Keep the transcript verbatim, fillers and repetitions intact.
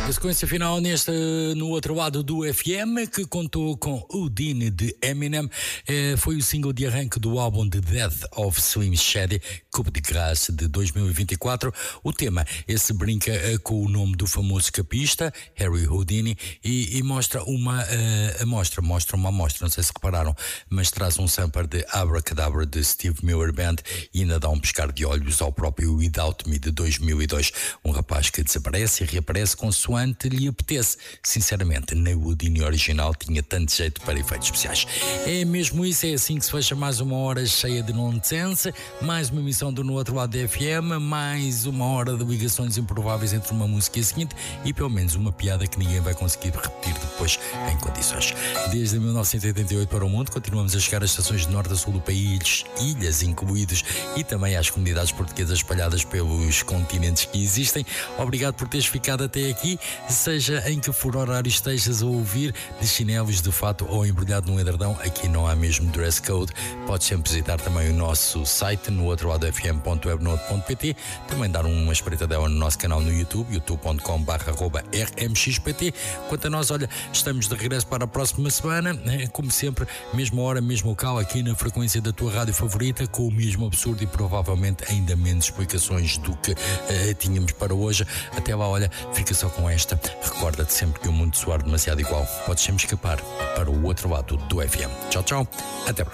A sequência final neste, no outro lado do F M, que contou com Houdini de Eminem, eh, foi o single de arranque do álbum The Death of Slim Shady, Coup de Grâce de dois mil e vinte e quatro. O tema, esse brinca eh, com o nome do famoso capista, Harry Houdini, e, e mostra uma eh, amostra, mostra uma amostra, não sei se repararam, mas traz um sampler de Abracadabra de Steve Miller Band e ainda dá um piscar de olhos ao próprio Without Me de dois mil e dois, um rapaz que desaparece e reaparece consoante lhe apetece. Sinceramente, nem o Houdini original tinha tanto jeito para efeitos especiais. É mesmo isso, é assim que se fecha mais uma hora cheia de nonsense, mais uma emissão do No Outro Lado da F M, mais uma hora de ligações improváveis entre uma música e a seguinte e pelo menos uma piada que ninguém vai conseguir repetir depois em condições. Desde mil novecentos e oitenta e oito para o mundo, continuamos a chegar às estações de norte a sul do país, ilhas incluídos, e também às comunidades portuguesas espalhadas pelos continentes que existem. Obrigado por teres ficado até aqui, seja em que for horário estejas a ouvir, de chinelos, de fato ou embrulhado num edredão, aqui não há mesmo dress code. Podes sempre visitar também o nosso site no outro lado f m ponto webnode ponto p t, também dar uma espreitadela no nosso canal no YouTube, youtube ponto com barra r m x p t. Quanto a nós, olha, estamos de regresso para a próxima semana, como sempre, mesma hora, mesmo local, aqui na frequência da tua rádio favorita, com o mesmo absurdo e provavelmente ainda menos explicações do que uh, tínhamos para hoje. Até lá, olha, fica só com esta. Recorda-te sempre que o mundo soar demasiado igual, podes sempre escapar para o outro lado do F M. Tchau, tchau. Até